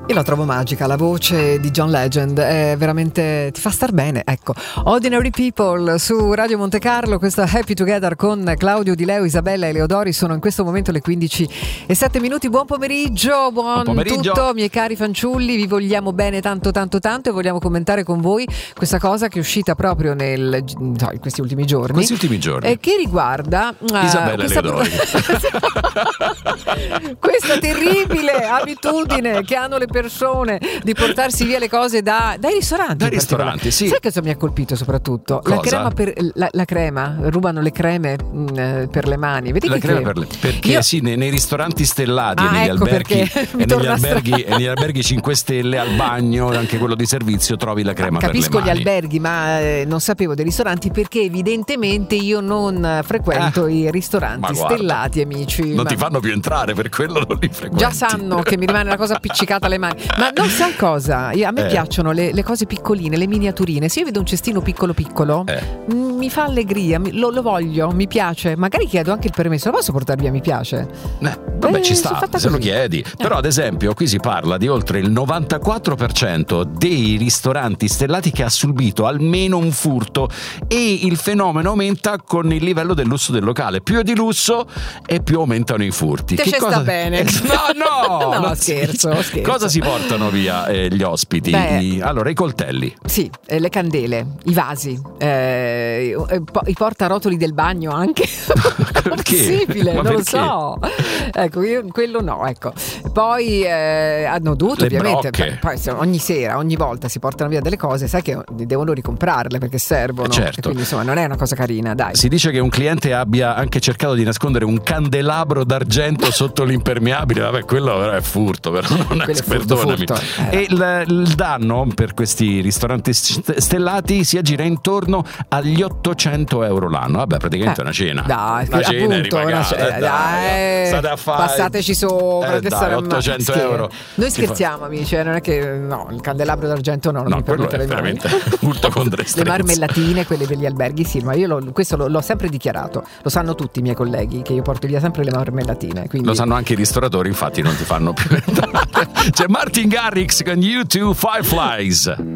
Io la trovo magica, la voce di John Legend è veramente, ti fa star bene, ecco. Ordinary People su Radio Monte Carlo, questa Happy Together con Claudio Di Leo, Isabella e Leodori. Sono in questo momento le 15:07. Buon pomeriggio, buon pomeriggio. Tutto, miei cari fanciulli, vi vogliamo bene tanto e vogliamo commentare con voi questa cosa che è uscita proprio in questi ultimi giorni. Che riguarda Isabella e Leodori. Questa terribile abitudine che hanno le persone di portarsi via le cose dai ristoranti. Dai ristoranti, sì. Sai cosa mi ha colpito soprattutto? Cosa? La crema, rubano le creme per le mani. Vedi la che crema perché sì, nei ristoranti stellati, negli alberghi e negli alberghi 5 stelle al bagno, anche quello di servizio, trovi la crema per le mani. Capisco gli alberghi, ma non sapevo dei ristoranti, perché evidentemente io non frequento i ristoranti stellati, amici. Non ti fanno più entrare, per quello non li frequenti. Già sanno che mi rimane la cosa appiccicata alle mani. Ma non sai cosa? A me piacciono le cose piccoline, le miniaturine. Se io vedo un cestino piccolo mi fa allegria, lo voglio, mi piace. Magari chiedo anche il permesso, lo posso portare via? Mi piace. Vabbè, ci sta, se così. lo chiedi. Però ad esempio qui si parla di oltre il 94% dei ristoranti stellati che ha subito almeno un furto, e il fenomeno aumenta con il livello del lusso del locale. Più è di lusso e più aumentano i furti. Che cosa sta bene? No, scherzo. Cosa si portano via gli ospiti? Allora, i coltelli. Sì, le candele, i vasi, i portarotoli del bagno anche. Possibile, non lo so. Ecco, io quello no, ecco. Poi hanno dovuto, le ovviamente, brocche. poi ogni sera, ogni volta si portano via delle cose, sai che devono ricomprarle perché servono. Certo. E quindi insomma non è una cosa carina, dai. Si dice che un cliente abbia anche cercato di nascondere un candelabro d'argento sotto l'impermeabile. Vabbè, quello è furto, però non è, perdonami. E il danno per questi ristoranti stellati si aggira intorno agli 800 euro l'anno. Vabbè, praticamente una cena. Dai, una cena appunto, ripagata. dai, state a fare, passateci sopra. dai, 800 euro. Noi scherziamo, amici, non è che il candelabro d'argento non mi permetterei mai. Veramente furto con le marmellatine, quelle degli alberghi, sì, ma io questo l'ho sempre dichiarato. Lo sanno tutti i miei colleghi che io porto via sempre le marmellatine, quindi... Lo sanno anche i ristoratori, infatti non ti fanno più entrare. C'è Martin Garrix con U2 Fireflies.